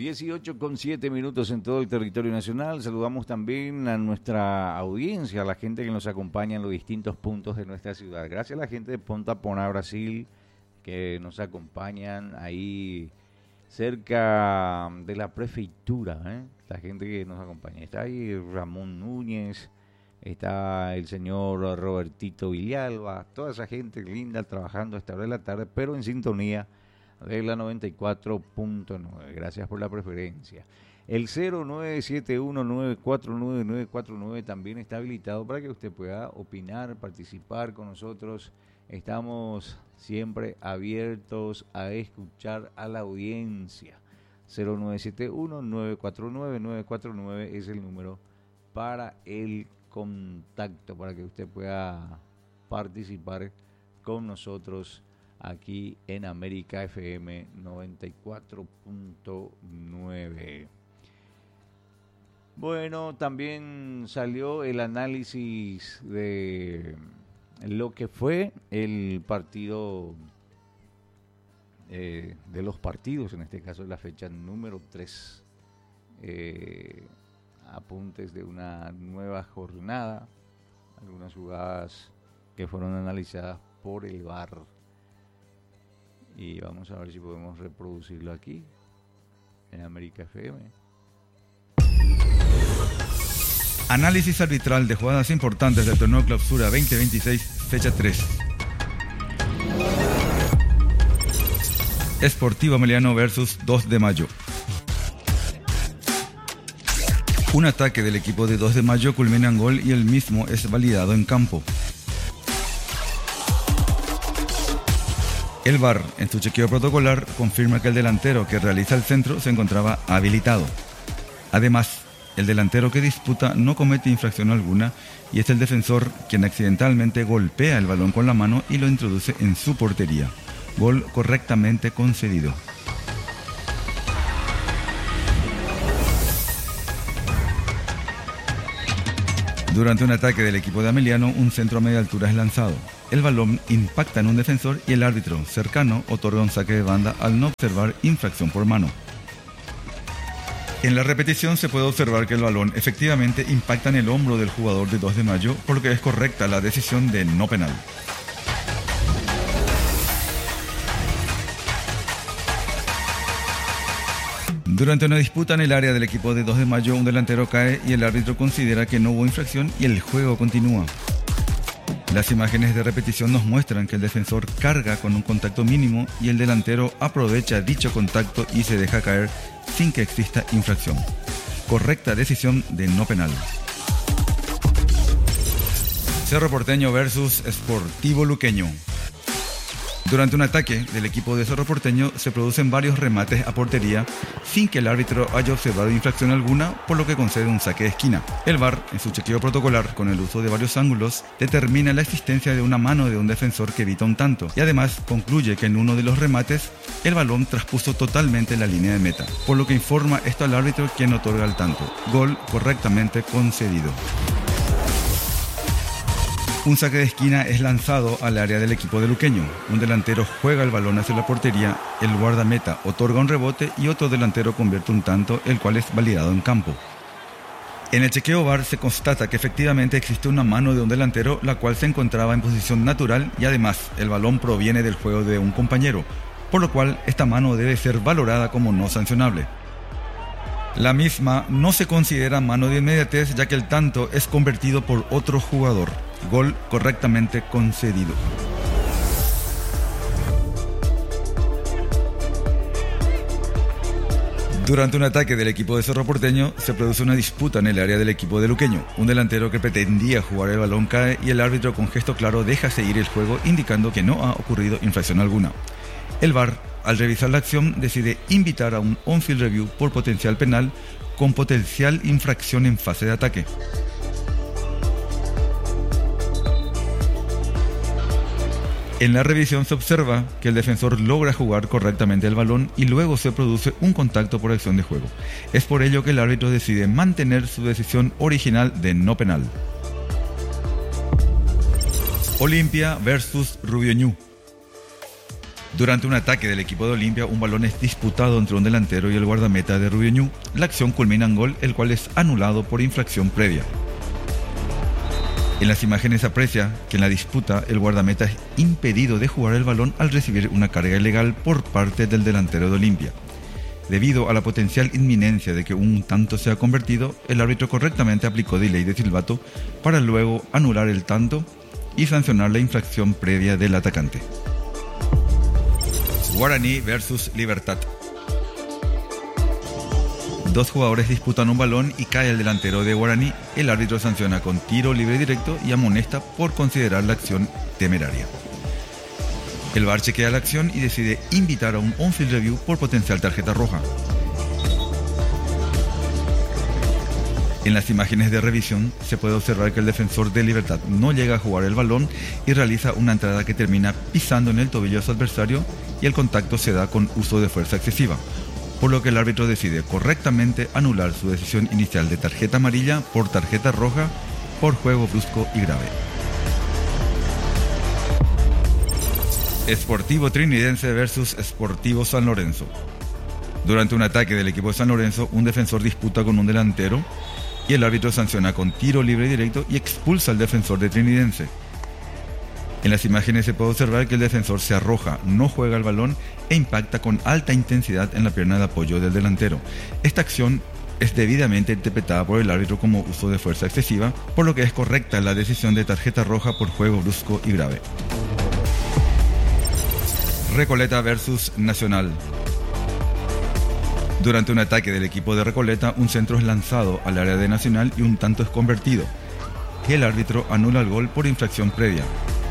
18:07 en todo el territorio nacional. Saludamos también a nuestra audiencia, a la gente que nos acompaña en los distintos puntos de nuestra ciudad. Gracias a la gente de Ponta Poná, Brasil, que nos acompañan ahí cerca de la prefeitura, la gente que nos acompaña. Está ahí Ramón Núñez, está el señor Robertito Villalba, toda esa gente linda trabajando a esta hora de la tarde, pero en sintonía de la 94.9. Gracias por la preferencia. El 0971-949-949 también está habilitado para que usted pueda opinar, participar con nosotros. Estamos siempre abiertos a escuchar a la audiencia. 0971-949-949 es el número para el contacto, para que usted pueda participar con nosotros aquí en América FM 94.9. Bueno, también salió el análisis de lo que fue el partido, de los partidos, en este caso de la fecha número 3. Apuntes de una nueva jornada, algunas jugadas que fueron analizadas por el VAR. Y vamos a ver si podemos reproducirlo aquí en América FM. Análisis arbitral de jugadas importantes del torneo Clausura 2026, fecha 3. Sportivo Ameliano versus 2 de Mayo. Un ataque del equipo de 2 de Mayo culmina en gol y el mismo es validado en campo. El VAR, en su chequeo protocolar, confirma que el delantero que realiza el centro se encontraba habilitado. Además, el delantero que disputa no comete infracción alguna y es el defensor quien accidentalmente golpea el balón con la mano y lo introduce en su portería. Gol correctamente concedido. Durante un ataque del equipo de Ameliano, un centro a media altura es lanzado. El balón impacta en un defensor y el árbitro cercano otorga un saque de banda al no observar infracción por mano. En la repetición se puede observar que el balón efectivamente impacta en el hombro del jugador de 2 de Mayo, por lo que es correcta la decisión de no penal. Durante una disputa en el área del equipo de 2 de Mayo, un delantero cae y el árbitro considera que no hubo infracción y el juego continúa. Las imágenes de repetición nos muestran que el defensor carga con un contacto mínimo y el delantero aprovecha dicho contacto y se deja caer sin que exista infracción. Correcta decisión de no penal. Cerro Porteño versus Sportivo Luqueño. Durante un ataque del equipo de Cerro Porteño se producen varios remates a portería sin que el árbitro haya observado infracción alguna, por lo que concede un saque de esquina. El VAR, en su chequeo protocolar con el uso de varios ángulos, determina la existencia de una mano de un defensor que evita un tanto y además concluye que en uno de los remates el balón traspuso totalmente la línea de meta, por lo que informa esto al árbitro, quien otorga el tanto. Gol correctamente concedido. Un saque de esquina es lanzado al área del equipo de Luqueño. Un delantero juega el balón hacia la portería, el guardameta otorga un rebote y otro delantero convierte un tanto, el cual es validado en campo. En el chequeo VAR se constata que efectivamente existe una mano de un delantero, la cual se encontraba en posición natural y además el balón proviene del juego de un compañero, por lo cual esta mano debe ser valorada como no sancionable. La misma no se considera mano de inmediatez, ya que el tanto es convertido por otro jugador. Gol correctamente concedido. Durante un ataque del equipo de Cerro Porteño se produce una disputa en el área del equipo de Luqueño. Un delantero que pretendía jugar el balón cae y el árbitro con gesto claro deja seguir el juego, indicando que no ha ocurrido infracción alguna. El VAR, al revisar la acción, decide invitar a un on-field review por potencial penal con potencial infracción en fase de ataque. En la revisión se observa que el defensor logra jugar correctamente el balón y luego se produce un contacto por acción de juego. Es por ello que el árbitro decide mantener su decisión original de no penal. Olimpia versus Rubio Ñu. Durante un ataque del equipo de Olimpia, un balón es disputado entre un delantero y el guardameta de Rubio Ñu. La acción culmina en gol, el cual es anulado por infracción previa. En las imágenes se aprecia que en la disputa el guardameta es impedido de jugar el balón al recibir una carga ilegal por parte del delantero de Olimpia. Debido a la potencial inminencia de que un tanto sea convertido, el árbitro correctamente aplicó delay de silbato para luego anular el tanto y sancionar la infracción previa del atacante. Guaraní versus Libertad. Dos jugadores disputan un balón y cae el delantero de Guaraní. El árbitro sanciona con tiro libre directo y amonesta por considerar la acción temeraria. El VAR chequea la acción y decide invitar a un on-field review por potencial tarjeta roja. En las imágenes de revisión se puede observar que el defensor de Libertad no llega a jugar el balón y realiza una entrada que termina pisando en el tobillo de su adversario y el contacto se da con uso de fuerza excesiva, por lo que el árbitro decide correctamente anular su decisión inicial de tarjeta amarilla por tarjeta roja por juego brusco y grave. Sportivo Trinidense versus Sportivo San Lorenzo. Durante un ataque del equipo de San Lorenzo, un defensor disputa con un delantero y el árbitro sanciona con tiro libre directo y expulsa al defensor de Trinidense. En las imágenes se puede observar que el defensor se arroja, no juega el balón e impacta con alta intensidad en la pierna de apoyo del delantero. Esta acción es debidamente interpretada por el árbitro como uso de fuerza excesiva, por lo que es correcta la decisión de tarjeta roja por juego brusco y grave. Recoleta versus Nacional. Durante un ataque del equipo de Recoleta, un centro es lanzado al área de Nacional y un tanto es convertido. El árbitro anula el gol por infracción previa.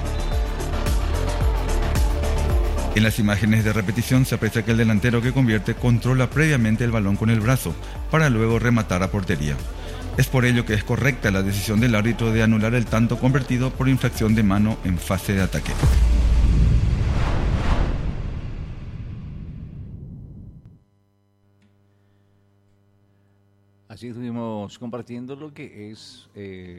En las imágenes de repetición se aprecia que el delantero que convierte controla previamente el balón con el brazo para luego rematar a portería. Es por ello que es correcta la decisión del árbitro de anular el tanto convertido por infracción de mano en fase de ataque. Así estuvimos compartiendo lo que es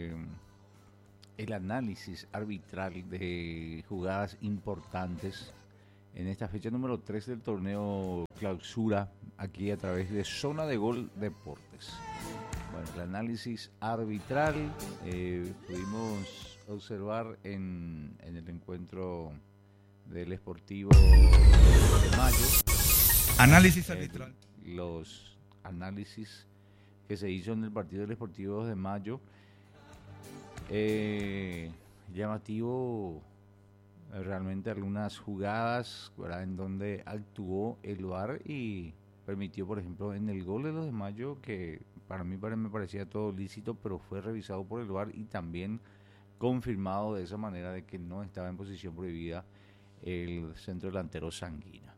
el análisis arbitral de jugadas importantes en esta fecha número 3 del torneo Clausura, aquí a través de Zona de Gol Deportes. Bueno, el análisis arbitral pudimos observar en el encuentro del Sportivo de Mayo. Análisis arbitral. Los análisis que se hizo en el partido del Sportivo de Mayo. Llamativo realmente algunas jugadas, ¿verdad?, en donde actuó el VAR y permitió, por ejemplo, en el gol de los de Mayo, que para mí me parecía todo lícito, pero fue revisado por el VAR y también confirmado de esa manera de que no estaba en posición prohibida el centro delantero Sanguina.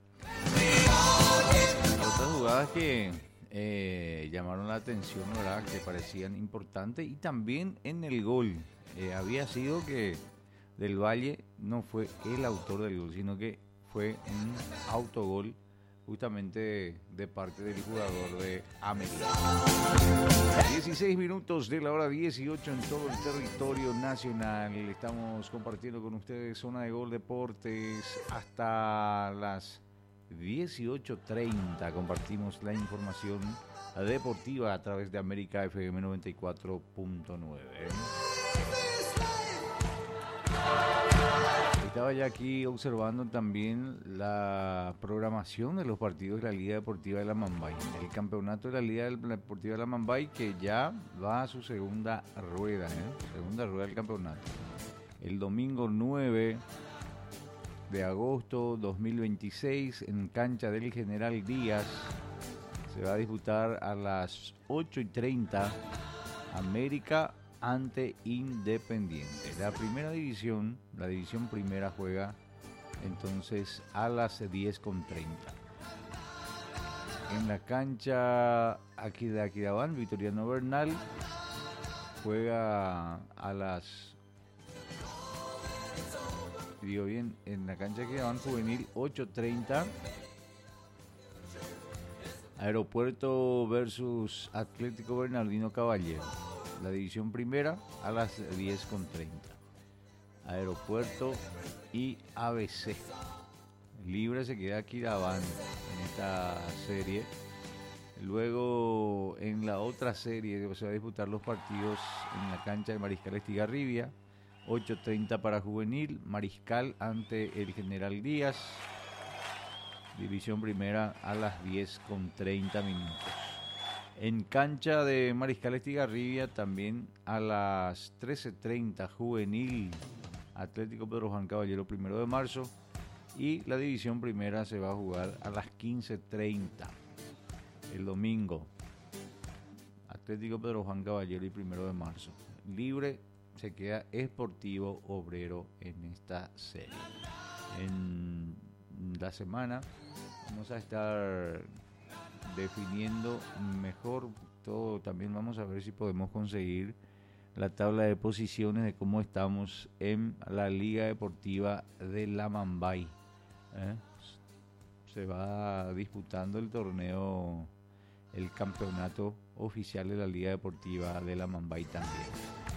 Otras jugadas que llamaron la atención, ¿verdad?, que parecían importantes, y también en el gol había sido que Del Valle no fue el autor del gol, sino que fue un autogol justamente de parte del jugador de América. 16 minutos de la hora 18 en todo el territorio nacional. Estamos compartiendo con ustedes Zona de Gol Deportes hasta las 18:30. Compartimos la información deportiva a través de América FM 94.9. Estaba ya aquí observando también la programación de los partidos de la Liga Deportiva de la Mambay. El campeonato de la Liga Deportiva de la Mambay, que ya va a su segunda rueda del campeonato. El domingo 9 de agosto 2026 en cancha del General Díaz se va a disputar a las 8:30 América ante Independiente. La primera división, la división primera, juega entonces a las 10:30. En la cancha aquí de Aquidabán, Victoriano Bernal juega a las, digo bien, en la cancha de Aquidabán Juvenil 8:30. Aeropuerto versus Atlético Bernardino Caballero. La división primera a las 10:30. Aeropuerto y ABC. Libre se queda Quirabán en esta serie. Luego en la otra serie se va a disputar los partidos en la cancha de Mariscal Estigarribia. 8:30 para Juvenil, Mariscal ante el General Díaz. División Primera a las 10:30. En cancha de Mariscal Estigarribia también a las 13:30 Juvenil, Atlético Pedro Juan Caballero 1 de marzo. Y la División Primera se va a jugar a las 15:30 el domingo. Atlético Pedro Juan Caballero y 1 de marzo. Libre se queda Sportivo Obrero en esta serie. En la semana vamos a estar definiendo mejor todo. También vamos a ver si podemos conseguir la tabla de posiciones de cómo estamos en la Liga Deportiva de La Mambay. Se va disputando el torneo, el campeonato oficial de la Liga Deportiva de La Mambay también.